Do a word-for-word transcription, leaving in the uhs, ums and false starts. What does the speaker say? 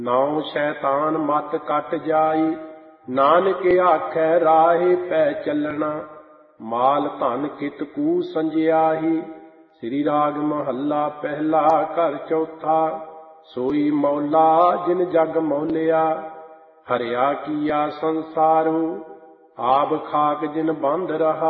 ਨਾਉ ਸ਼ੈਤਾਨ ਮਤ ਕੱਟ ਜਾਈ, ਨਾਨਕ ਆਖੈ ਰਾਹੇ ਪੈ ਚੱਲਣਾ। ਮਾਲ ਧਨ ਕਿਤ ਕੂ ਸੰਜਿਆਹੀ, ਸ੍ਰੀ ਰਾਗ ਮਹੱਲਾ ਪਹਿਲਾ ਘਰ ਚੌਥਾ। ਸੋਈ ਮੌਲਾ ਜਿਨ ਜਗ ਮੌਲਿਆ, ਹਰਿਆ ਕੀਆ ਸੰਸਾਰੂ। ਆਬ ਖਾਕ ਜਿਨ ਬੰਧ ਰਹਾ,